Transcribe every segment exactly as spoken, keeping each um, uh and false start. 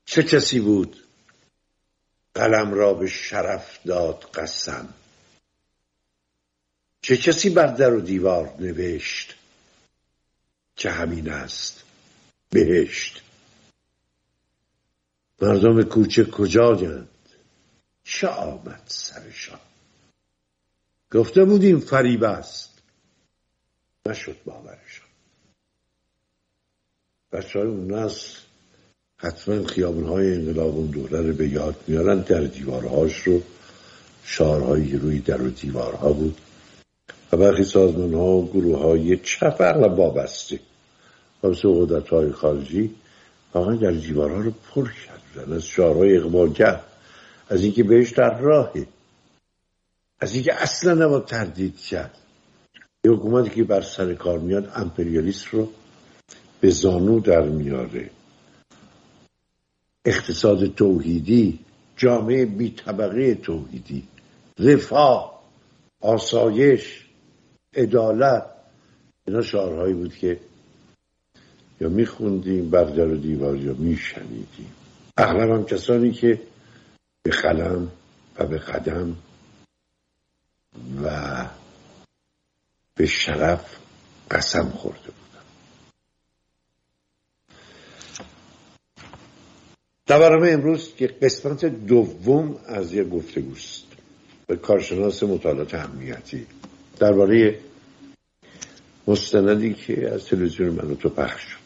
چه کسی بود قلم را به شرف داد قسم؟ چه کسی بر در و دیوار نوشت که همین است بهشت؟ مردم کوچه کجایند؟ چه آمد سرشان؟ گفته بودیم فریب است، نشد باورشان. بچه های اون نسل حتما خیابون‌های انقلاب اون دوره رو به یاد میارن. در دیوارهاش رو شعارهایی روی در و دیوارها بود و برخی سازمان‌ها و گروه‌های چپ اغلب وابسته با قدرت‌های خارجی واقعا در دیوارها رو پر کردن از شعارهای اقبالگر، از اینکه بهش در راهه، از اینکه اصلا نباید تردید کرد. یه حکومتی که بر سر کار میاد امپریالیست رو به زانو در میاره. اقتصاد توحیدی، جامعه بی طبقه توحیدی، رفاه، آسایش، عدالت، اینا شعارهایی بود که یا میخوندیم بر در و دیوار یا میشنیدیم. اغلب هم کسانی که به قلم و به قدم و به شرف قسم خورده بودن. در برنامه امروز که قسمت دوم از یک گفتگوست به کارشناس مطالعات امنیتی درباره مستندی که از تلویزیون من و تو پخش شد،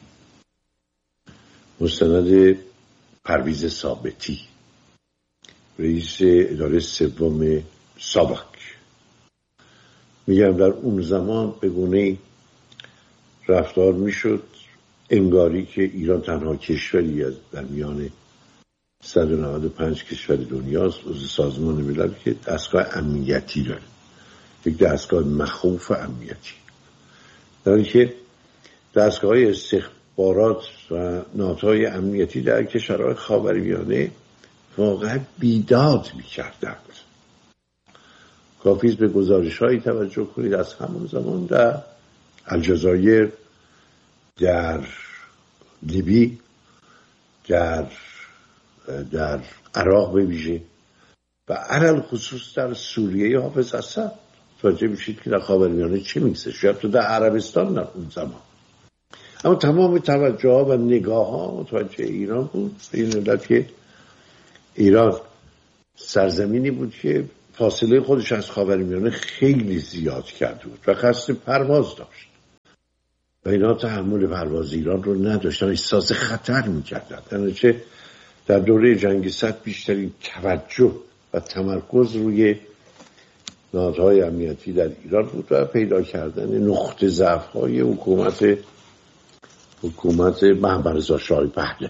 مستند پرویز ثابتی، رئیس اداره سوم ساواک. میگم در اون زمان به گونه‌ای رفتار میشد انگاری که ایران تنها کشوری از در میان صد و نود و پنج کشور دنیاست عضو سازمان ملل که دستگاه امنیتی داره، یک دستگاه مخوف امنیتی، در حالی که دستگاه استخبارات و نهادهای امنیتی در کشورهای خاورمیانه واقعا بیداد می‌کردند. کافیست به گزارش‌هایی توجه کنید از همون زمان در الجزایر، در لیبی، در در عراق به ویژه و علل خصوص در سوریه حافظ اسد متوجه میشید که در خاورمیانه چه میگذشت، شاید تو در عربستان در اون زمان. اما تمام توجه ها و نگاه ها متوجه ایران بود، به این علت که ایران سرزمینی بود که فاصله خودش از خاورمیانه خیلی زیاد کرده بود و قصد پرواز داشت و اینا تحمل پرواز ایران رو نداشتن، احساس خطر میکردن. درنچه در دوره جنگ سرد بیشترین توجه و تمرکز روی نهادهای امنیتی در ایران بود و پیدا کردن نقطه ضعف‌های حکومت حکومت محمدرضا شاه پهلوی.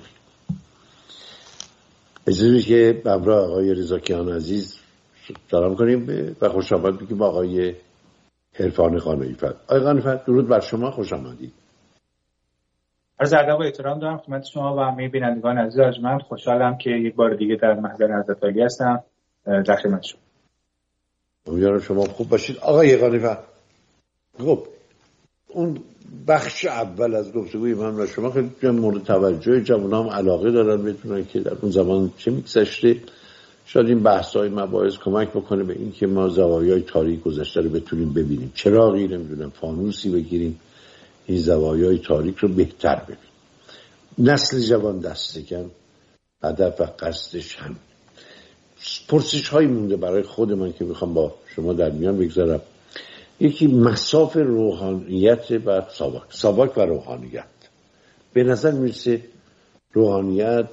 اجازه که به همراه آقای رضا کیان عزیز سلام کنیم و خوش آمد بگیم با آقای عرفان قانعی‌فر. آقای قانعی‌فر درود بر شما، خوش آمدید. عرض ادب و احترام دارم خدمت شما و همه بینندگان عزیز ارجمند. خوشحالم که یک بار دیگه در محضر حضرت عالی هستم در خدمت شما. امیدوارم شما خوب باشید. آقای قانعی‌فر، خب اون بخش اول از گفتگوی من و شما خیلی مورد توجه جوانان هم علاقه دارن بدونن که در اون زمان چه میگذشته. شاید این بحث‌های مباحث کمک بکنه به این که ما زوایای تاریک گذشته رو بتونیم ببینیم، چراغی نمیدونم فانوسی بگیریم این زوایای تاریک رو بهتر ببینیم. نسل جوان دست کم هدف و قصدش هم پرسش هایی مونده برای خود من که میخوام با شما در میان بگذارم. یکی مساف روحانیت و ساواک ساواک و روحانیت. به نظر میرسه روحانیت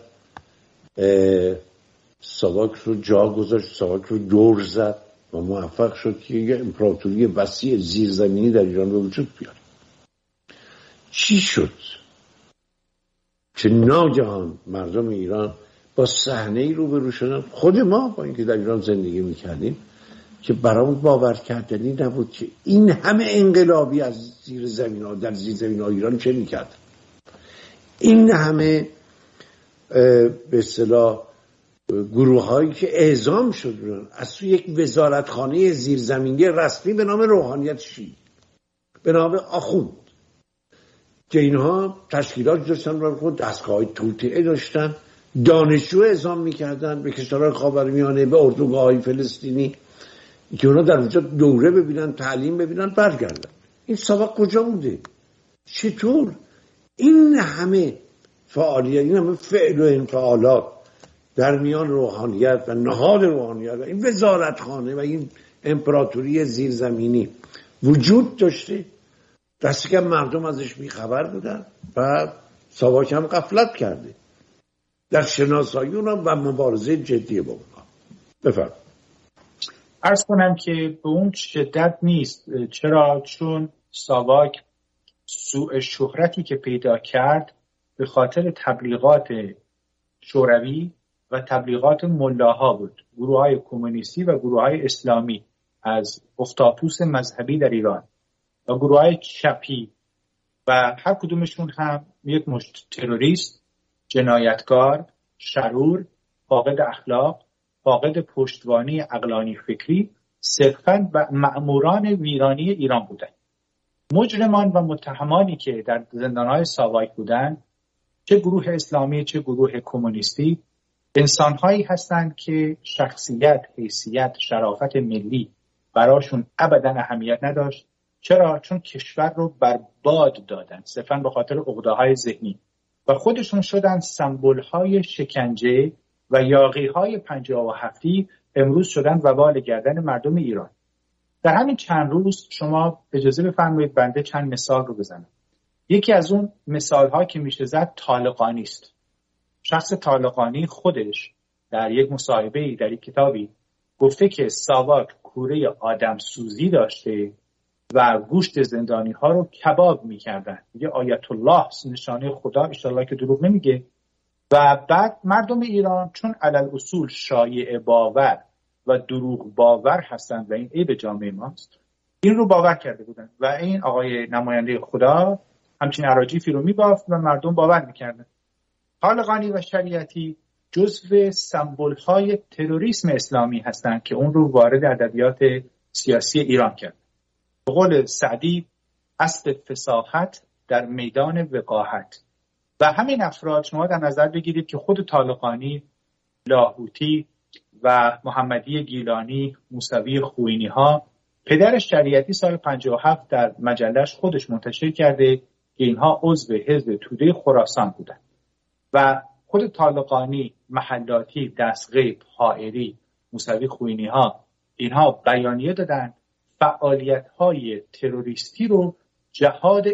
ساواک رو جا گذاشت، ساواک رو دور زد و موفق شد که یه امپراتوری وسیع زیرزمینی در ایران به وجود بیاره. چی شد که ناگهان مردم ایران با صحنه‌ای روبرو شدن، خود ما با اینکه در ایران زندگی میکردیم، که برامون باور کردنی نبود که این همه انقلابی از زیر زمین ها در زیر زمین ها ایران چه میکرد، این همه به اصطلاح گروه هایی که اعزام شد از تو یک وزارتخانه زیرزمینی رسمی به نام روحانیت شیعی، به نام آخوند، که اینها تشکیلات داشتن و خود دستگاه های توطئه داشتن دانشجو اعزام میکردن به کشورهای خاورمیانه، به اردوگاه‌های فلسطینی که اونا در اونجا دوره ببینن، تعلیم ببینن، برگردن. این ساواک کجا بوده؟ چطور این همه فعالیت، این همه فعل و انفعالات در میان روحانیت و نهاد روحانیت و این وزارتخانه و این امپراتوری زیرزمینی وجود داشته، دستی که مردم ازش بیخبر بودن و ساواک هم غفلت کرده در شناسایی اونا و مبارزه جدی با اونا. بفرم. عرض کنم که به اون شدت نیست. چرا؟ چون ساواک سوء شهرتی که پیدا کرد به خاطر تبلیغات شوروی و تبلیغات ملاها بود، گروه های کمونیستی و گروه های اسلامی از اختاپوس مذهبی در ایران و گروه های چپی و هر کدومشون هم یک مشت تروریست، جنایتکار، شرور، فاقد اخلاق، فاقد پشتوانه عقلانی فکری، صرفاً و مأموران ویرانی ایران بودند. مجرمان و متهمانی که در زندانهای ساواک بودند، چه گروه اسلامی چه گروه کمونیستی، انسانهایی هستند که شخصیت، حیثیت، شرافت ملی براشون ابداً اهمیت نداشت. چرا؟ چون کشور رو برباد دادن صرفاً به خاطر عقده‌های ذهنی و خودشون شدن سمبول‌های شکنجه و یاغی‌های پنجاه و هفتی، امروز شدن وبال گردن مردم ایران. در همین چند روز شما اجازه بفرمایید بنده چند مثال رو بزنم. یکی از اون مثال‌ها که میشه زد طالقانی است. شخص طالقانی خودش در یک مصاحبه‌ای در یک کتابی گفته که ساواک کوره آدم سوزی داشته و گوشت زندانی ها رو کباب میکردن. میگه آیت الله، نشانه خدا، انشالله که دروغ نمیگه. و بعد مردم ایران چون علل اصول شایعه باور و دروغ باور هستند و این عیب جامعه ماست، این رو باور کرده بودن و این آقای نماینده خدا همچین اراجیفی رو میبافت و مردم باور میکردن. طالقانی و شریعتی جزو سمبول های تروریسم اسلامی هستند که اون رو وارد ادبیات سیاسی ایران کرد. به قول سعدی، اسب فصاحت در میدان وقاحت. و همین افراد شما در نظر بگیرید که خود طالقانی، لاهوتی و محمدی گیلانی، موسوی خوئینی ها، پدر شریعتی سال پنجاه و هفت در مجلش خودش منتشر کرده که اینها عضو حزب توده خراسان بودند. و خود طالقانی، محلاتی، دستغیب، حائری، موسوی خوئینی ها، اینها بیانیه دادن فعالیت های تروریستی رو جهاد